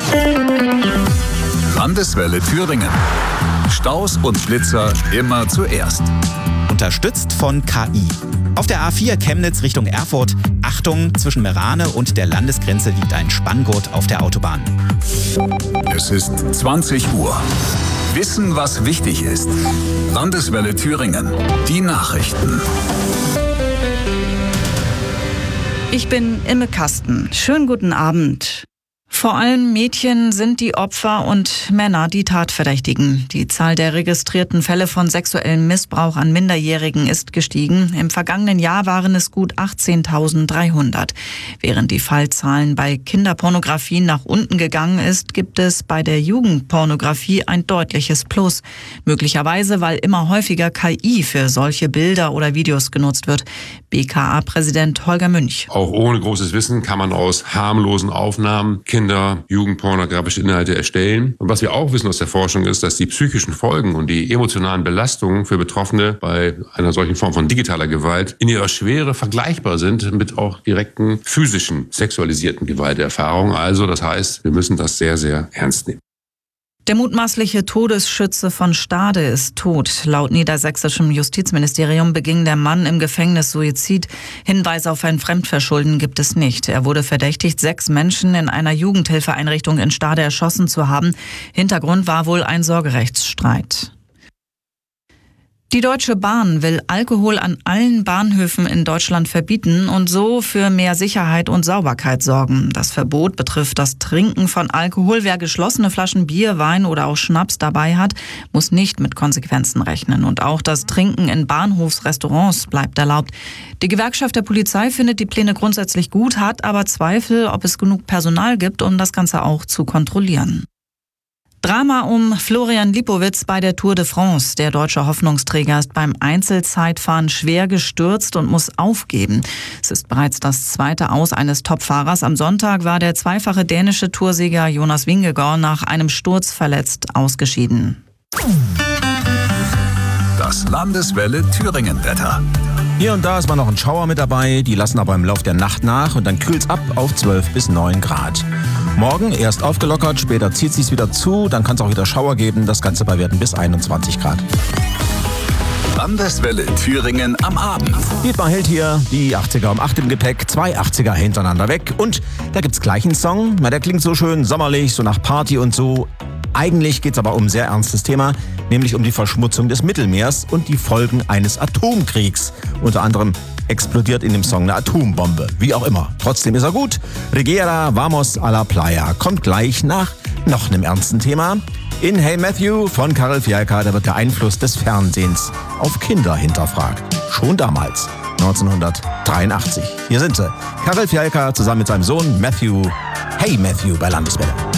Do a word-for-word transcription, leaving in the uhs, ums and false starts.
Landeswelle Thüringen. Staus und Blitzer immer zuerst. Unterstützt von K I. Auf der A vier Chemnitz Richtung Erfurt. Achtung, zwischen Merane und der Landesgrenze liegt ein Spanngurt auf der Autobahn. Es ist zwanzig Uhr. Wissen, was wichtig ist. Landeswelle Thüringen. Die Nachrichten. Ich bin Imme Kasten. Schönen guten Abend. Vor allem Mädchen sind die Opfer und Männer die Tatverdächtigen. Die Zahl der registrierten Fälle von sexuellem Missbrauch an Minderjährigen ist gestiegen. Im vergangenen Jahr waren es gut achtzehntausenddreihundert. Während die Fallzahlen bei Kinderpornografie nach unten gegangen ist, gibt es bei der Jugendpornografie ein deutliches Plus. Möglicherweise, weil immer häufiger K I für solche Bilder oder Videos genutzt wird. B K A-Präsident Holger Münch. Auch ohne großes Wissen kann man aus harmlosen Aufnahmen Kinder, jugendpornografische Inhalte erstellen. Und was wir auch wissen aus der Forschung ist, dass die psychischen Folgen und die emotionalen Belastungen für Betroffene bei einer solchen Form von digitaler Gewalt in ihrer Schwere vergleichbar sind mit auch direkten physischen, sexualisierten Gewalterfahrungen. Also das heißt, wir müssen das sehr, sehr ernst nehmen. Der mutmaßliche Todesschütze von Stade ist tot. Laut niedersächsischem Justizministerium beging der Mann im Gefängnis Suizid. Hinweise auf ein Fremdverschulden gibt es nicht. Er wurde verdächtigt, sechs Menschen in einer Jugendhilfeeinrichtung in Stade erschossen zu haben. Hintergrund war wohl ein Sorgerechtsstreit. Die Deutsche Bahn will Alkohol an allen Bahnhöfen in Deutschland verbieten und so für mehr Sicherheit und Sauberkeit sorgen. Das Verbot betrifft das Trinken von Alkohol. Wer geschlossene Flaschen Bier, Wein oder auch Schnaps dabei hat, muss nicht mit Konsequenzen rechnen. Und auch das Trinken in Bahnhofsrestaurants bleibt erlaubt. Die Gewerkschaft der Polizei findet die Pläne grundsätzlich gut, hat aber Zweifel, ob es genug Personal gibt, um das Ganze auch zu kontrollieren. Drama um Florian Lipowitz bei der Tour de France. Der deutsche Hoffnungsträger ist beim Einzelzeitfahren schwer gestürzt und muss aufgeben. Es ist bereits das zweite Aus eines Topfahrers. Am Sonntag war der zweifache dänische Toursieger Jonas Vingegaard nach einem Sturz verletzt ausgeschieden. Das Landeswelle Thüringen-Wetter. Hier und da ist mal noch ein Schauer mit dabei, die lassen aber im Lauf der Nacht nach und dann kühlt's ab auf zwölf bis neun Grad. Morgen erst aufgelockert, später zieht sich's wieder zu, dann kann es auch wieder Schauer geben, das Ganze bei Werten bis einundzwanzig Grad. Landeswelle Thüringen am Abend. Dietmar hält hier die achtziger um acht im Gepäck, zwei achtziger hintereinander weg und da gibt's gleich einen Song, na, der klingt so schön sommerlich, so nach Party und so. Eigentlich geht's aber um ein sehr ernstes Thema, nämlich um die Verschmutzung des Mittelmeers und die Folgen eines Atomkriegs. Unter anderem explodiert in dem Song eine Atombombe, wie auch immer. Trotzdem ist er gut. Reguera, vamos a la playa kommt gleich nach noch einem ernsten Thema. In Hey Matthew von Karel Fialka, da wird der Einfluss des Fernsehens auf Kinder hinterfragt. Schon damals, neunzehnhundertdreiundachtzig. Hier sind sie, Karel Fialka zusammen mit seinem Sohn Matthew. Hey Matthew bei Landeswelle.